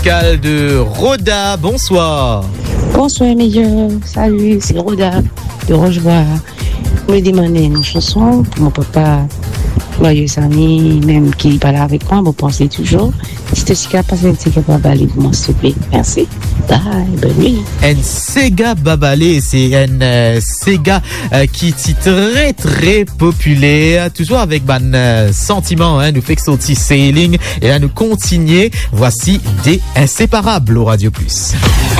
de Roda, bonsoir. Bonsoir, meilleur. Salut, c'est Roda de Rochevoie. Je me demandais une chanson pour mon papa, joyeux ami, même qui parle avec moi, vous pensez toujours. C'était ce qui a passé, c'est capable d'aller pour moi, s'il te plaît. Merci. Bye, bonne nuit. Un Sega Babalé, c'est un Sega qui est très populaire, toujours avec ban sentiment, hein, nous fait que sortir sailing et là nous continuer. Voici des inséparables au Radio Plus.